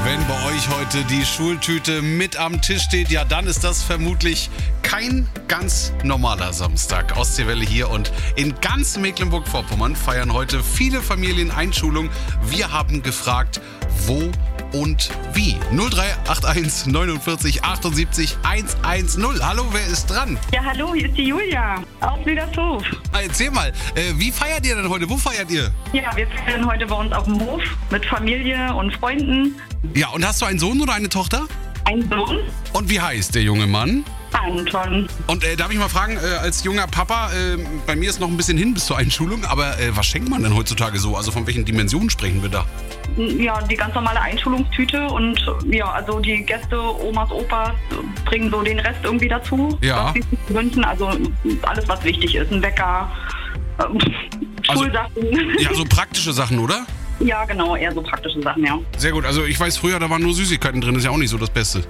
Wenn bei euch heute die Schultüte mit am Tisch steht, ja, dann ist das vermutlich kein ganz normaler Samstag. Ostseewelle hier und in ganz Mecklenburg-Vorpommern feiern heute viele Familien Einschulung. Wir haben gefragt, wo und wie. 0381 49 78 110. Hallo, wer ist dran? Ja, hallo, hier ist die Julia aus Lüdershof. Erzähl mal, wie feiert ihr denn heute? Wo feiert ihr? Ja, wir feiern heute bei uns auf dem Hof mit Familie und Freunden. Ja, und hast du einen Sohn oder eine Tochter? Ein Sohn, Und wie heißt der junge Mann? Anton. Und darf ich mal fragen, als junger Papa, bei mir ist noch ein bisschen hin bis zur Einschulung, aber was schenkt man denn heutzutage so? Also von welchen Dimensionen sprechen wir da? Ja, die ganz normale Einschulungstüte und ja, also die Gäste, Omas, Opas bringen so den Rest irgendwie dazu. Ja. Was sie sich wünschen, also alles, was wichtig ist. Ein Wecker, Also- Schulsachen. Ja, so praktische Sachen, oder? Ja, genau, eher so praktische Sachen, ja. Sehr gut, also ich weiß früher, da waren nur Süßigkeiten drin, ist ja auch nicht so das Beste.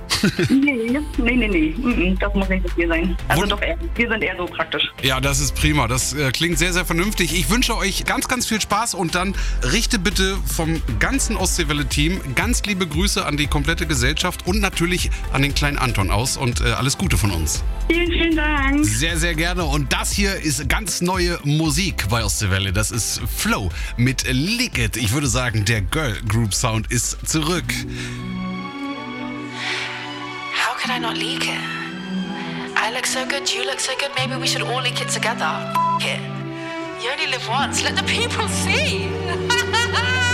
Nee. Das muss nicht so viel sein. Also Wund- doch eher, wir sind eher so praktisch. Ja, das ist prima, das klingt sehr, sehr vernünftig. Ich wünsche euch ganz, ganz viel Spaß und dann richte bitte vom ganzen Ostseewelle-Team ganz liebe Grüße an die komplette Gesellschaft und natürlich an den kleinen Anton aus und alles Gute von uns. Vielen, vielen Dank. Sehr, sehr gerne. Und das hier ist ganz neue Musik bei Ostseewelle. Das ist Flow mit Lick It. Ich würde sagen, der Girl Group Sound ist zurück. How could I not leak it? I look so good, you look so good, maybe we should all leak it together. F it. You only live once, let the people see.